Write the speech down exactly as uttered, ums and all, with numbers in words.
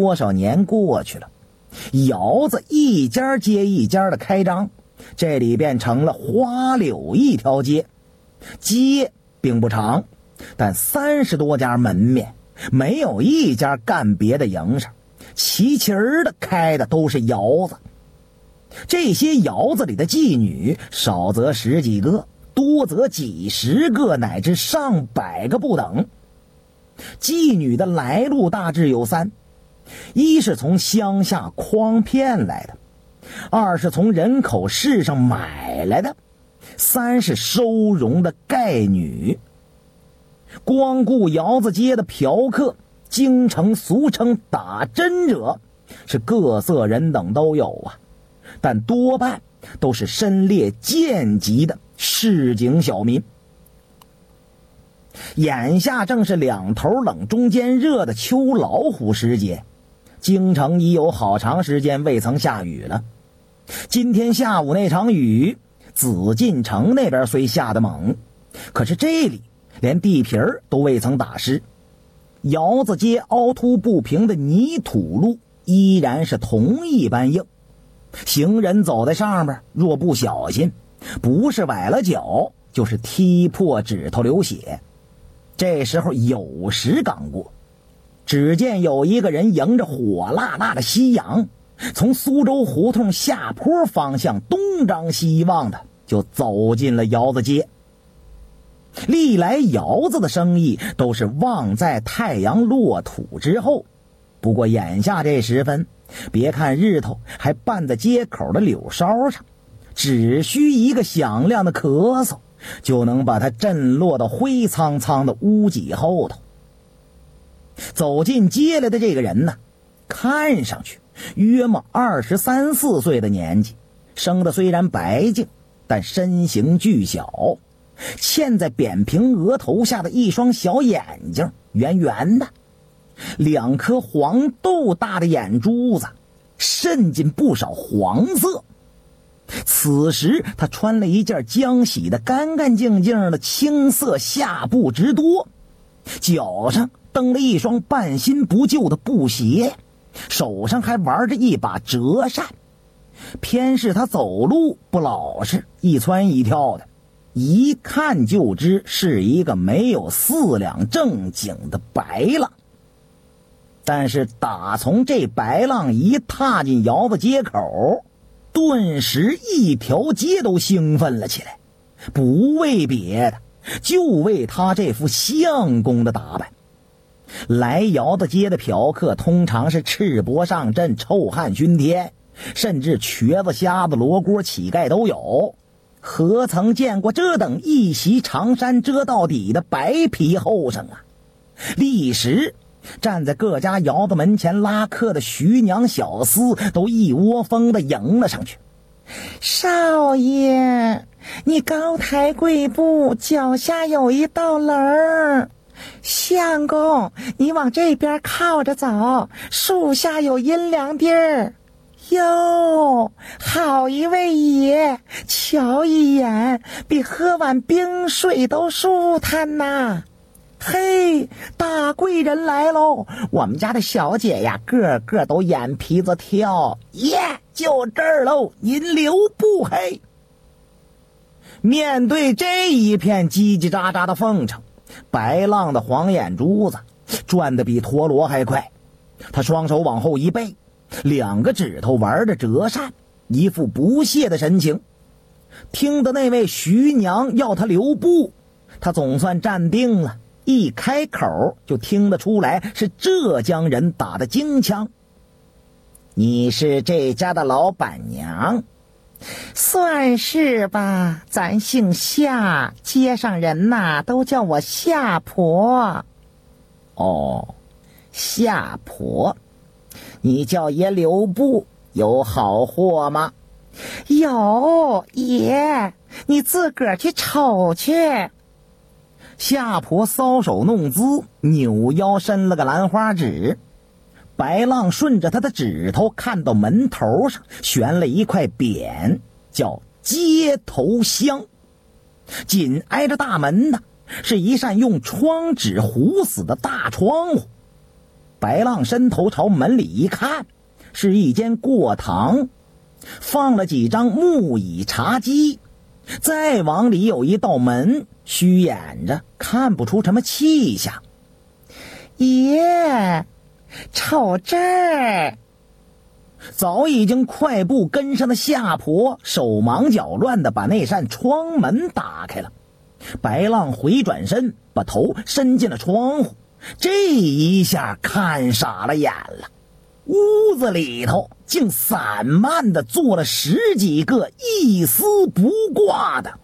多少年过去了，窑子一家接一家的开张，这里变成了花柳一条街。街并不长，但三十多家门面，没有一家干别的营生，齐齐儿的开的都是窑子。这些窑子里的妓女，少则十几个，多则几十个乃至上百个不等。妓女的来路大致有三：一是从乡下诓骗来的，二是从人口市上买来的，三是收容的丐女。光顾窑子街的嫖客，京城俗称打针者，是各色人等都有啊，但多半都是身劣贱籍的市井小民。眼下正是两头冷中间热的秋老虎时节，京城已有好长时间未曾下雨了。今天下午那场雨，紫禁城那边虽下得猛，可是这里连地皮儿都未曾打湿。窑子街凹凸不平的泥土路依然是铜一般硬，行人走在上面，若不小心，不是崴了脚，就是踢破指头流血。这时候有时刚过，只见有一个人迎着火辣辣的夕阳，从苏州胡同下坡方向东张西望的就走进了窑子街。历来窑子的生意都是旺在太阳落土之后，不过眼下这时分，别看日头还伴在街口的柳梢上，只需一个响亮的咳嗽，就能把它震落到灰苍苍的屋脊后头。走进街来的这个人呢，看上去约莫二十三四岁的年纪，生得虽然白净，但身形巨小，嵌在扁平额头下的一双小眼睛圆圆的，两颗黄豆大的眼珠子渗进不少黄色。此时他穿了一件浆洗的干干净净的青色下布直多，脚上蹬了一双半新不旧的布鞋，手上还玩着一把折扇。偏是他走路不老实，一窜一跳的，一看就知是一个没有四两正经的白浪。但是打从这白浪一踏进窑子街口，顿时一条街都兴奋了起来，不为别的，就为他这副相公的打扮。来窑子街的嫖客通常是赤膊上阵，臭汗熏天，甚至瘸子瞎子罗锅乞丐都有，何曾见过这等一袭长衫遮到底的白皮后生啊。立时站在各家窑子门前拉客的徐娘小厮都一窝蜂地迎了上去。少爷，你高抬贵步，脚下有一道棱儿。相公，你往这边靠着走，树下有阴凉地儿。哟，好一位爷，瞧一眼，比喝碗冰水都舒坦呐。嘿，大贵人来喽！我们家的小姐呀，个个都眼皮子跳。耶，就这儿喽，您留步嘿。面对这一片叽叽喳喳的奉承，白浪的黄眼珠子转得比陀螺还快。他双手往后一背，两个指头玩着折扇，一副不屑的神情。听得那位徐娘要他留步，他总算站定了，一开口就听得出来是浙江人打的京腔。你是这家的老板娘？算是吧，咱姓夏，街上人呐都叫我夏婆。哦，夏婆，你叫爷留步，有好货吗？有，爷，你自个儿去瞅去。夏婆搔首弄姿，扭腰伸了个兰花指。白浪顺着他的指头看到门头上悬了一块匾，叫街头香。紧挨着大门呢，是一扇用窗纸糊死的大窗户。 白浪伸头朝门里一看，是一间过堂，放了几张木椅茶几，再往里有一道门，虚掩着，看不出什么气象。爷，瞅这儿！早已经快步跟上的夏婆手忙脚乱地把那扇窗门打开了。白浪回转身，把头伸进了窗户，这一下看傻了眼了。屋子里头竟散漫地坐了十几个一丝不挂的